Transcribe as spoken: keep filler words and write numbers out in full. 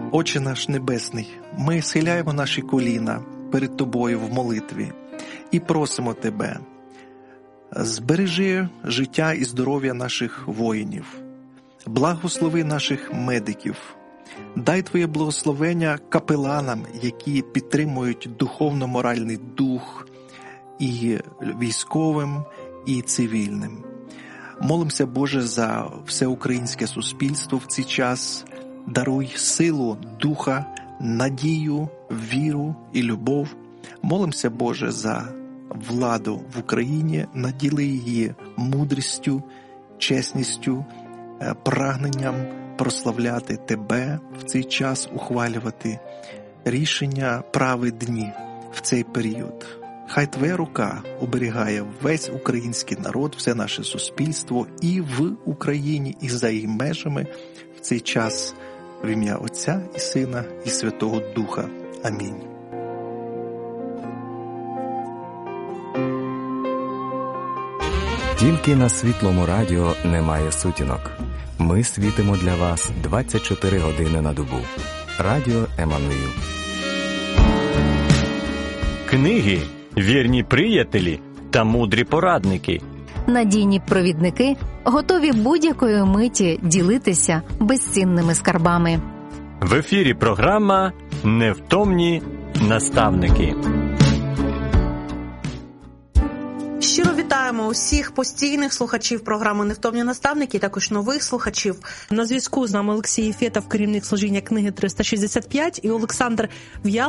Отче наш Небесний, ми схиляємо наші коліна перед Тобою в молитві і просимо Тебе, збережи життя і здоров'я наших воїнів, благослови наших медиків, дай Твоє благословення капеланам, які підтримують духовно-моральний дух і військовим, і цивільним. Молимося, Боже, за всеукраїнське суспільство в цей час. Даруй силу духа, надію, віру і любов. Молимося, Боже, за владу в Україні, наділи її мудрістю, чесністю, прагненням прославляти Тебе в цей час, ухвалювати рішення праведні в цей період. Хай Твоя рука оберігає весь український народ, все наше суспільство і в Україні, і за її межами в цей час, в ім'я Отця і Сина і Святого Духа. Амінь. Тільки на Світлому радіо немає сутінок. Ми світимо для вас двадцять чотири години на добу. Радіо Еммануїл. Книги, вірні приятелі та мудрі порадники. Надійні провідники, готові будь-якої миті ділитися безцінними скарбами. В ефірі програма «Невтомні наставники». Щиро вітаємо усіх постійних слухачів програми «Невтомні наставники», і також нових слухачів. На зв'язку з нами Олексій Фетов, керівник служіння книги триста шістдесят п'ять, і Олександр В'ялов,